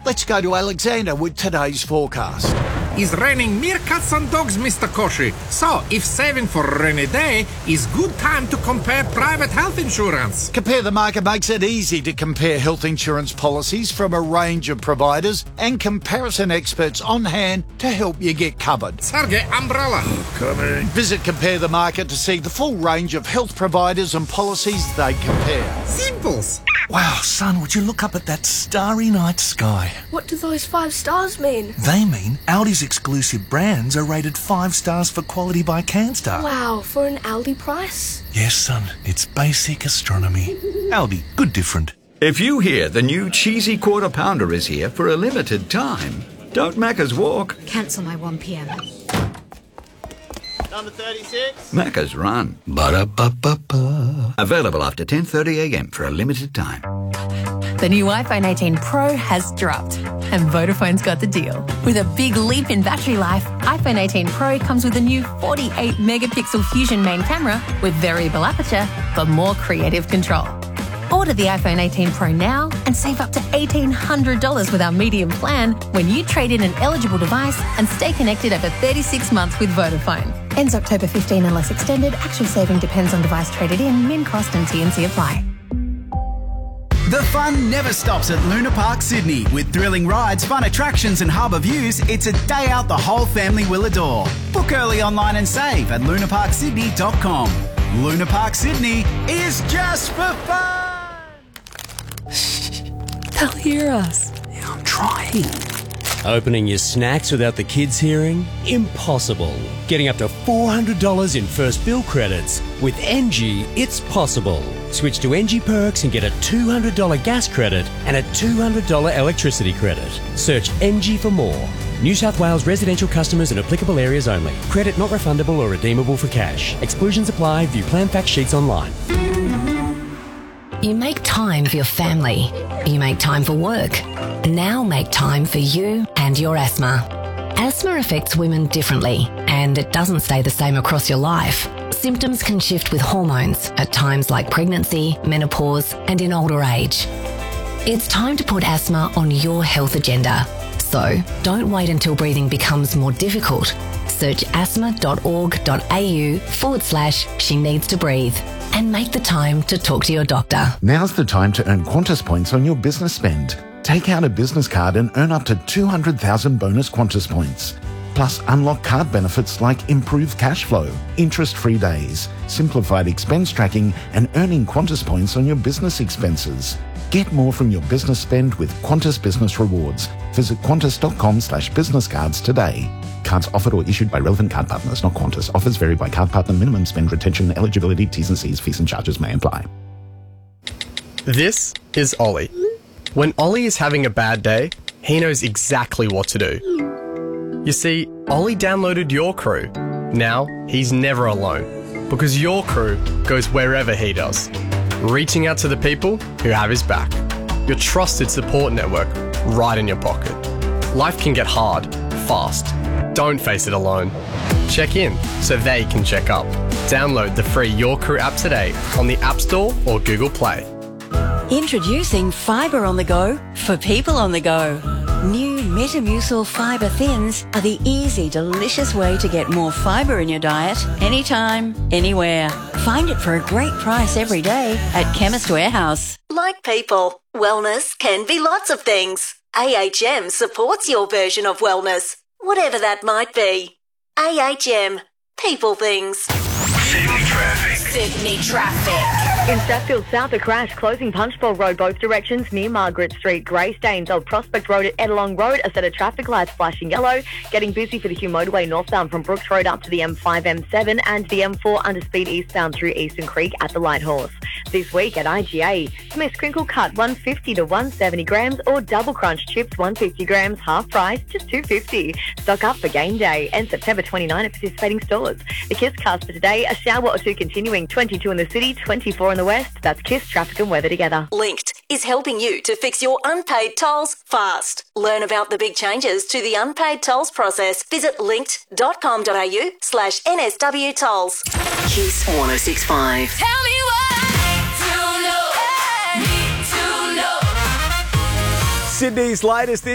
Let's go to Alexander with today's forecast. It's raining meerkats and dogs, Mr. Koshi. So, if saving for a rainy day is good time to compare private health insurance. Compare the Market makes it easy to compare health insurance policies from a range of providers and comparison experts on hand to help you get covered. Sergey, umbrella. Coming. Visit Compare the Market to see the full range of health providers and policies they compare. Simples. Wow, son, would you look up at that starry night sky? What do those 5 stars mean? They mean Aldi's exclusive brands are rated 5 stars for quality by CanStar. Wow, for an Aldi price? Yes, son, it's basic astronomy. Aldi, good different. If you hear the new cheesy quarter pounder is here for a limited time, don't Macca's walk. Cancel my 1 p.m. Number 36. Macca's run. Ba-da-ba-ba-ba. Available after 10:30 a.m. for a limited time. The new iPhone 18 Pro has dropped, and Vodafone's got the deal. With a big leap in battery life, iPhone 18 Pro comes with a new 48-megapixel Fusion main camera with variable aperture for more creative control. Order the iPhone 18 Pro now and save up to $1,800 with our medium plan when you trade in an eligible device and stay connected over 36 months with Vodafone. Ends October 15 unless extended. Actual saving depends on device traded in, min cost and T&C apply. The fun never stops at Luna Park Sydney. With thrilling rides, fun attractions and harbour views, it's a day out the whole family will adore. Book early online and save at lunaparksydney.com. Luna Park Sydney is just for fun! They'll hear us. Yeah, I'm trying. Opening your snacks without the kids hearing? Impossible. Getting up to $400 in first bill credits. With NG, it's possible. Switch to NG Perks and get a $200 gas credit and a $200 electricity credit. Search NG for more. New South Wales residential customers in applicable areas only. Credit not refundable or redeemable for cash. Exclusions apply. View plan fact sheets online. You make time for your family. You make time for work. Now make time for you and your asthma. Asthma affects women differently, and it doesn't stay the same across your life. Symptoms can shift with hormones at times like pregnancy, menopause, and in older age. It's time to put asthma on your health agenda. So don't wait until breathing becomes more difficult. Search asthma.org.au/she needs to breathe and make the time to talk to your doctor. Now's the time to earn Qantas points on your business spend. Take out a business card and earn up to 200,000 bonus Qantas points. Plus, unlock card benefits like improved cash flow, interest-free days, simplified expense tracking, and earning Qantas points on your business expenses. Get more from your business spend with Qantas Business Rewards. Visit qantas.com/business cards today. Cards offered or issued by relevant card partners, not Qantas. Offers vary by card partner. Minimum spend, retention, eligibility, T's and C's, fees and charges may apply. This is Ollie. When Ollie is having a bad day, he knows exactly what to do. You see, Ollie downloaded Your Crew. Now, he's never alone, because Your Crew goes wherever he does, reaching out to the people who have his back. Your trusted support network right in your pocket. Life can get hard, fast. Don't face it alone. Check in so they can check up. Download the free Your Crew app today on the App Store or Google Play. Introducing Fibre on the Go for people on the go. New Metamucil Fibre Thins are the easy, delicious way to get more fibre in your diet anytime, anywhere. Find it for a great price every day at Chemist Warehouse. Like people, wellness can be lots of things. AHM supports your version of wellness, whatever that might be. AHM, people things. Sydney traffic. Sydney traffic. In Sackville South, a crash closing Punchbowl Road both directions near Margaret Street. Greystanes, Old Prospect Road at Edelong Road, a set of traffic lights flashing yellow. Getting busy for the Hugh Motorway northbound from Brooks Road up to the M5, M7 and the M4 underspeed eastbound through Eastern Creek at the Lighthorse. This week at IGA, Smith's Crinkle Cut 150 to 170 grams or Double Crunch Chips 150 grams, half price, just $2.50. Stock up for game day and September 29 at participating stores. The KISS cast for today, a shower or two continuing, 22 in the city, 24 in the west. That's KISS traffic and weather together. Linked is helping you to fix your unpaid tolls fast. Learn about the big changes to the unpaid tolls process. Visit linked.com.au/NSW tolls. KISS 106.5. Tell me what I need to know. Sydney's latest